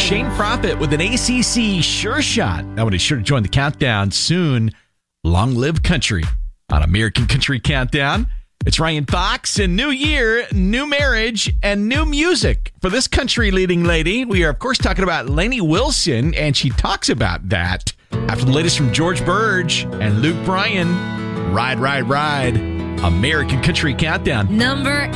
Shane Prophet with an ACC sure shot. That one is sure to join the countdown soon. Long live country on American Country Countdown. It's Ryan Fox, and new year, new marriage, and new music for this country leading lady. We are, of course, talking about Lainey Wilson, and she talks about that after the latest from George Burge and Luke Bryan. Ride, ride, ride. American Country Countdown. Number